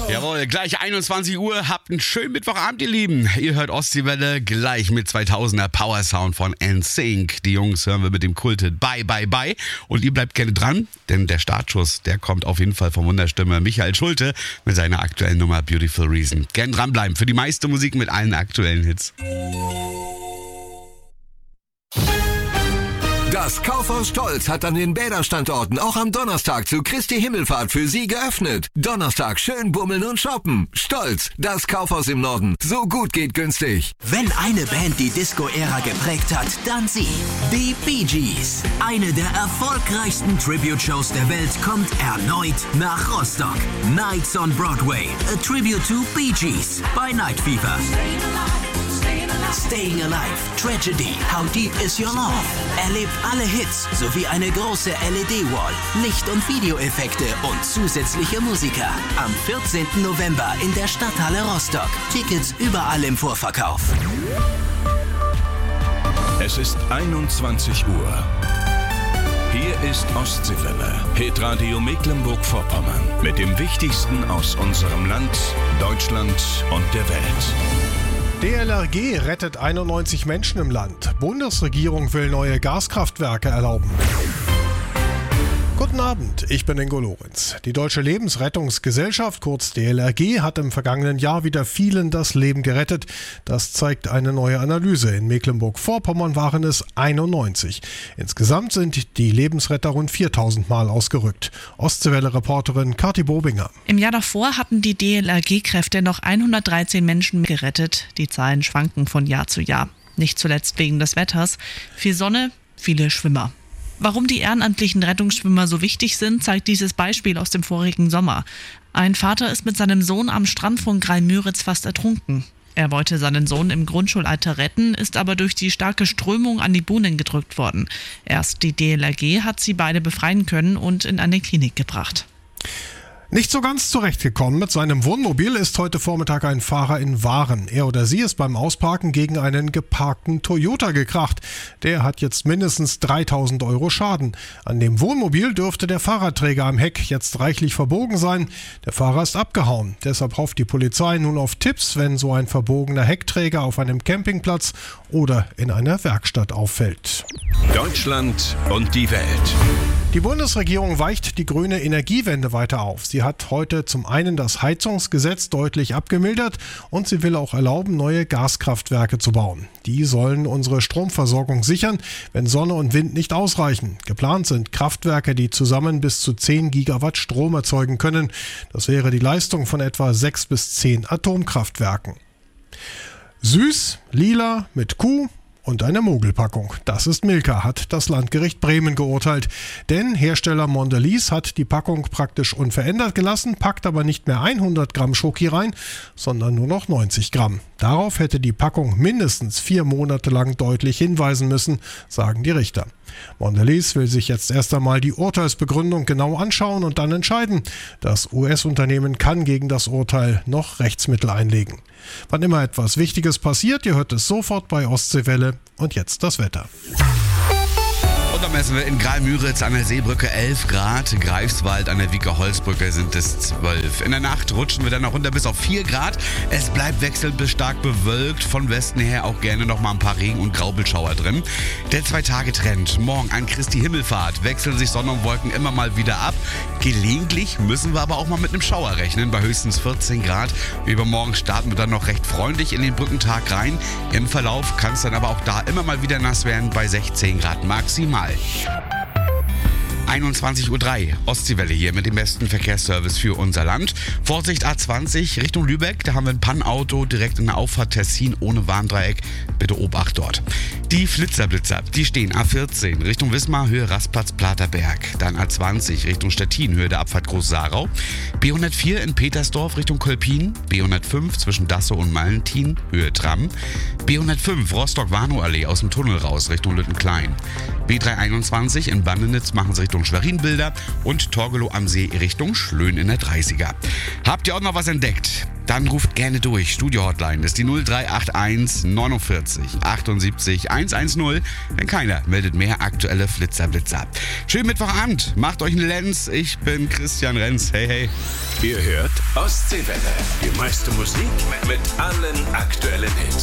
Jawohl, gleich 21 Uhr. Habt einen schönen Mittwochabend, ihr Lieben. Ihr hört Ostseewelle gleich mit 2000er Power Sound von NSYNC. Die Jungs hören wir mit dem Kulthit Bye Bye Bye. Und ihr bleibt gerne dran, denn der Startschuss, der kommt auf jeden Fall vom Wunderstimme Michael Schulte mit seiner aktuellen Nummer Beautiful Reason. Gern dranbleiben für die meiste Musik mit allen aktuellen Hits. Das Kaufhaus Stolz hat an den Bäderstandorten auch am Donnerstag zu Christi Himmelfahrt für Sie geöffnet. Donnerstag schön bummeln und shoppen. Stolz, das Kaufhaus im Norden. So gut geht günstig. Wenn eine Band die Disco-Ära geprägt hat, dann sie. Die Bee Gees. Eine der erfolgreichsten Tribute-Shows der Welt kommt erneut nach Rostock. Nights on Broadway. A Tribute to Bee Gees bei Night Fever. Staying Alive, Tragedy, How Deep Is Your Love? Erlebt alle Hits sowie eine große LED-Wall, Licht- und Videoeffekte und zusätzliche Musiker. Am 14. November in der Stadthalle Rostock. Tickets überall im Vorverkauf. Es ist 21 Uhr. Hier ist Ostseewelle, Hitradio Mecklenburg-Vorpommern. Mit dem Wichtigsten aus unserem Land, Deutschland und der Welt. DLRG rettet 91 Menschen im Land. Bundesregierung will neue Gaskraftwerke erlauben. Guten Abend, ich bin Ingo Lorenz. Die Deutsche Lebensrettungsgesellschaft, kurz DLRG, hat im vergangenen Jahr wieder vielen das Leben gerettet. Das zeigt eine neue Analyse. In Mecklenburg-Vorpommern waren es 91. Insgesamt sind die Lebensretter rund 4000 Mal ausgerückt. Ostseewelle-Reporterin Kathi Bobinger. Im Jahr davor hatten die DLRG-Kräfte noch 113 Menschen gerettet. Die Zahlen schwanken von Jahr zu Jahr. Nicht zuletzt wegen des Wetters. Viel Sonne, viele Schwimmer. Warum die ehrenamtlichen Rettungsschwimmer so wichtig sind, zeigt dieses Beispiel aus dem vorigen Sommer. Ein Vater ist mit seinem Sohn am Strand von Greil-Müritz fast ertrunken. Er wollte seinen Sohn im Grundschulalter retten, ist aber durch die starke Strömung an die Buhnen gedrückt worden. Erst die DLRG hat sie beide befreien können und in eine Klinik gebracht. Nicht so ganz zurechtgekommen mit seinem Wohnmobil ist heute Vormittag ein Fahrer in Waren. Er oder sie ist beim Ausparken gegen einen geparkten Toyota gekracht. Der hat jetzt mindestens 3.000 € Schaden. An dem Wohnmobil dürfte der Fahrradträger am Heck jetzt reichlich verbogen sein. Der Fahrer ist abgehauen. Deshalb hofft die Polizei nun auf Tipps, wenn so ein verbogener Heckträger auf einem Campingplatz oder in einer Werkstatt auffällt. Deutschland und die Welt. Die Bundesregierung weicht die grüne Energiewende weiter auf. Sie hat heute zum einen das Heizungsgesetz deutlich abgemildert und sie will auch erlauben, neue Gaskraftwerke zu bauen. Die sollen unsere Stromversorgung sichern, wenn Sonne und Wind nicht ausreichen. Geplant sind Kraftwerke, die zusammen bis zu 10 Gigawatt Strom erzeugen können. Das wäre die Leistung von etwa 6 bis 10 Atomkraftwerken. Süß, lila, mit Kuh und eine Mogelpackung. Das ist Milka, hat das Landgericht Bremen geurteilt. Denn Hersteller Mondelez hat die Packung praktisch unverändert gelassen, packt aber nicht mehr 100 Gramm Schoki rein, sondern nur noch 90 Gramm. Darauf hätte die Packung mindestens 4 Monate lang deutlich hinweisen müssen, sagen die Richter. Mondelez will sich jetzt erst einmal die Urteilsbegründung genau anschauen und dann entscheiden. Das US-Unternehmen kann gegen das Urteil noch Rechtsmittel einlegen. Wann immer etwas Wichtiges passiert, ihr hört es sofort bei Ostseewelle. Und jetzt das Wetter. Und dann messen wir in Greil-Müritz an der Seebrücke 11 Grad. Greifswald an der Wieker-Holzbrücke sind es 12. In der Nacht rutschen wir dann noch runter bis auf 4 Grad. Es bleibt wechselnd bis stark bewölkt. Von Westen her auch gerne noch mal ein paar Regen- und Graupelschauer drin. Der 2-Tage-Trend. Morgen an Christi Himmelfahrt wechseln sich Sonne und Wolken immer mal wieder ab. Gelegentlich müssen wir aber auch mal mit einem Schauer rechnen, bei höchstens 14 Grad. Übermorgen starten wir dann noch recht freundlich in den Brückentag rein. Im Verlauf kann es dann aber auch da immer mal wieder nass werden, bei 16 Grad maximal. 21:03 Uhr, Ostseewelle hier mit dem besten Verkehrsservice für unser Land. Vorsicht A20 Richtung Lübeck, da haben wir ein Pannauto direkt in der Auffahrt Tessin ohne Warndreieck. Bitte Obacht dort. Die Flitzerblitzer, die stehen A14 Richtung Wismar, Höhe Rastplatz Platerberg. Dann A20 Richtung Stettin, Höhe der Abfahrt Groß-Sarau. B104 in Petersdorf Richtung Kolpin. B105 zwischen Dassow und Mallentin, Höhe Tram. B105 Rostock-Warnow-Allee aus dem Tunnel raus Richtung Lüttenklein. B321 in Bandenitz machen sie Richtung Schwerin-Bilder und Torgelow am See Richtung Schlön in der 30er. Habt ihr auch noch was entdeckt? dann ruft gerne durch. Studio-Hotline ist die 0381 49 78 110. Denn keiner meldet mehr aktuelle Flitzer-Blitzer. Schönen Mittwochabend, macht euch einen Lenz. Ich bin Christian Renz. Hey, hey. Ihr hört Ostseewelle. Die meiste Musik mit allen aktuellen Hits.